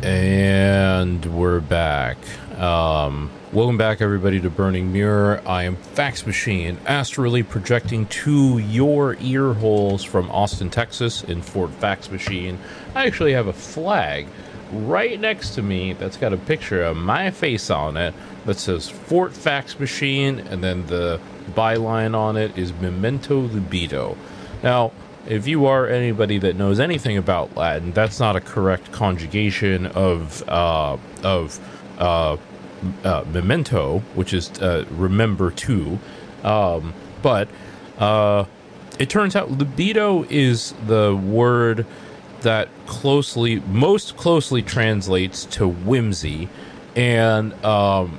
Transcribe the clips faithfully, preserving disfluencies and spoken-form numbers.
And we're back. Um, welcome back, everybody, to Burning Mirror. I am Fax Machine, astrally projecting to your ear holes from Austin, Texas, in Fort Fax Machine. I actually have a flag right next to me that's got a picture of my face on it that says Fort Fax Machine, and then the byline on it is Memento Libido. Now, if you are anybody that knows anything about Latin, that's not a correct conjugation of uh, of uh, uh, memento, which is uh, remember to. Um, but uh, it turns out libido is the word that closely, most closely translates to whimsy, and um,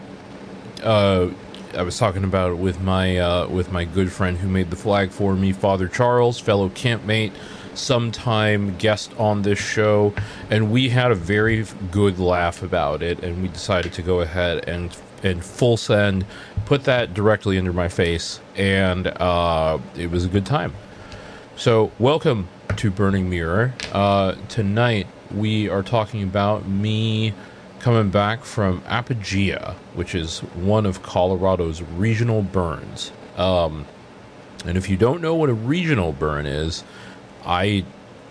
uh, I was talking about it with my uh, with my good friend who made the flag for me, Father Charles, fellow campmate, sometime guest on this show, and we had a very good laugh about it, and we decided to go ahead and and full send, put that directly under my face, and uh, it was a good time. So, welcome to Burning Mirror. Uh, tonight we are talking about me coming back from Apogea, which is one of Colorado's regional burns. Um, and if you don't know what a regional burn is, I,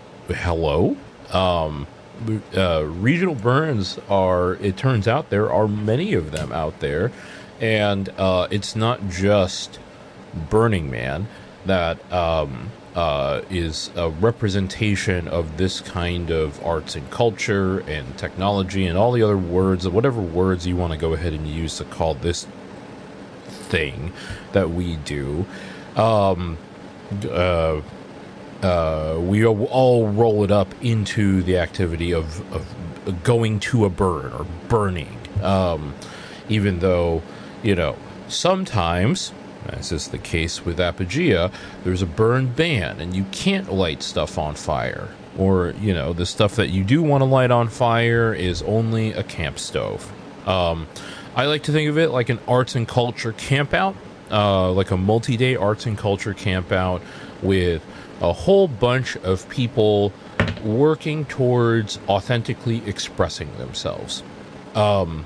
hello? Um, uh, regional burns are, it turns out there are many of them out there, and uh, it's not just Burning Man that um, uh, is a representation of this kind of arts and culture and technology and all the other words, whatever words you want to go ahead and use to call this thing that we do. Um, uh, uh, we all roll it up into the activity of, of going to a burn or burning. Um, even though, you know, sometimes, as is the case with Apogea, there's a burn ban, and you can't light stuff on fire. Or, you know, the stuff that you do want to light on fire is only a camp stove. Um, I like to think of it like an arts and culture campout, uh, like a multi-day arts and culture campout with a whole bunch of people working towards authentically expressing themselves. Um,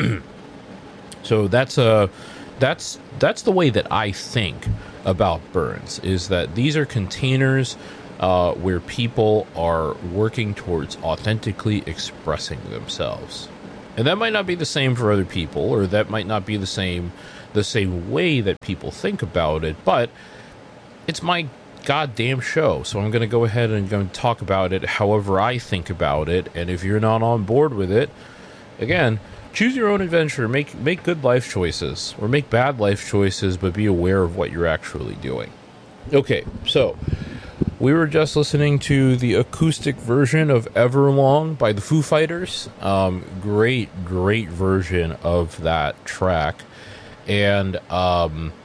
so that's a... That's that's the way that I think about burns, is that these are containers uh, where people are working towards authentically expressing themselves. And that might not be the same for other people, or that might not be the same the same way that people think about it, but it's my goddamn show, so I'm going to go ahead and going to talk about it however I think about it, and if you're not on board with it, again, choose your own adventure. Make make good life choices, or make bad life choices, but be aware of what you're actually doing. Okay, so we were just listening to the acoustic version of Everlong by the Foo Fighters. Um, great, great version of that track. And um,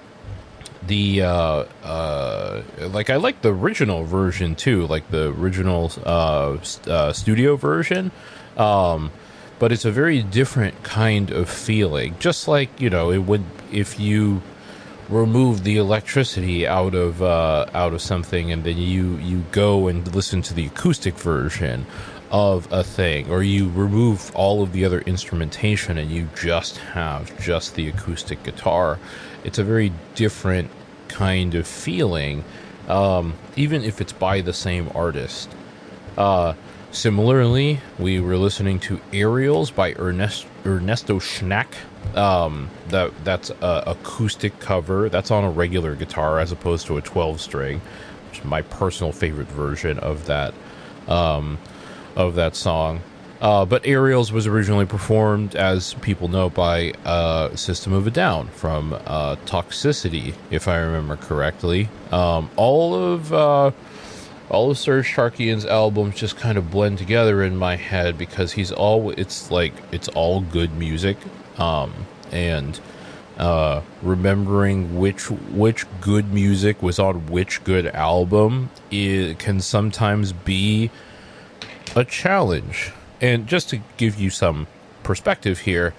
the, uh, uh, like, I like the original version too, like the original uh, uh, studio version. Um, But it's a very different kind of feeling. Just like, you know, it would if you remove the electricity out of uh, out of something, and then you you go and listen to the acoustic version of a thing, or you remove all of the other instrumentation and you just have just the acoustic guitar. It's a very different kind of feeling, um, even if it's by the same artist. Uh, Similarly, we were listening to Aerials by Ernest, Ernesto Schnack. Um, that that's a acoustic cover. That's on a regular guitar as opposed to a twelve string, which is my personal favorite version of that um, of that song. Uh, but Aerials was originally performed, as people know, by uh, System of a Down from uh, Toxicity, if I remember correctly. Um, all of uh, all of Serge Tankian's albums just kind of blend together in my head because he's all it's like it's all good music, um, and uh, remembering which which good music was on which good album, it can sometimes be a challenge. And just to give you some perspective here,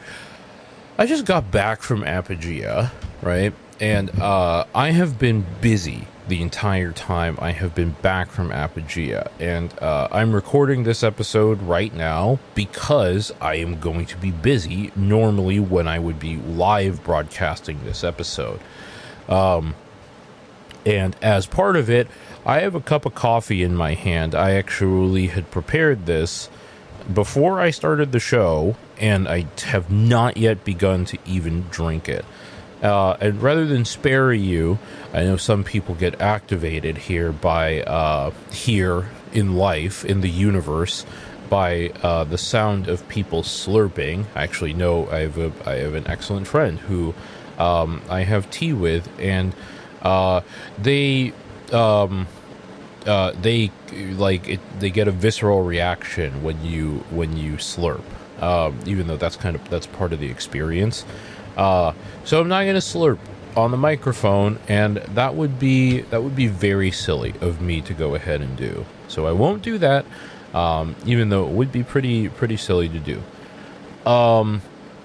I just got back from Apogea, right? And uh, I have been busy the entire time I have been back from Apogea. And uh, I'm recording this episode right now because I am going to be busy normally when I would be live broadcasting this episode. Um, and as part of it, I have a cup of coffee in my hand. I actually had prepared this before I started the show, and I have not yet begun to even drink it. Uh, and rather than spare you, I know some people get activated here by, uh, here in life, in the universe, by uh, the sound of people slurping. I actually know I have, a, I have an excellent friend who um, I have tea with, and uh, they, um, uh, they, like, it, they get a visceral reaction when you, when you slurp, um, even though that's kind of, that's part of the experience. Uh, so I'm not going to slurp on the microphone, and that would be that would be very silly of me to go ahead and do. So I won't do that, um, even though it would be pretty pretty silly to do. Um,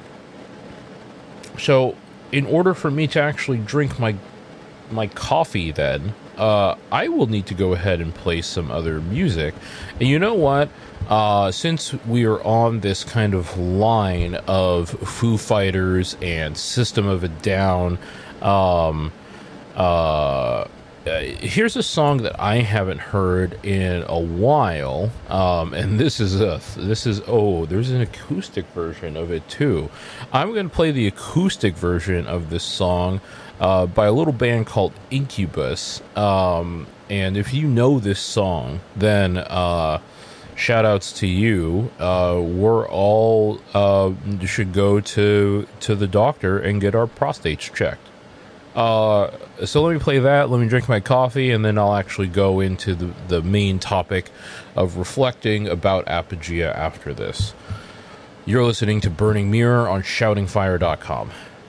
so in order for me to actually drink my my coffee, then uh, I will need to go ahead and play some other music. And you know what? Uh, since we are on this kind of line of Foo Fighters and System of a Down, um, uh, here's a song that I haven't heard in a while, um, and this is a this is oh, there's an acoustic version of it too. I'm going to play the acoustic version of this song uh, by a little band called Incubus, um, and if you know this song, then uh, shout outs to you. Uh, we're all uh, should go to to the doctor and get our prostates checked. Uh, so let me play that, let me drink my coffee, and then I'll actually go into the, the main topic of reflecting about Apogea after this. You're listening to Burning Mirror on shouting fire dot com.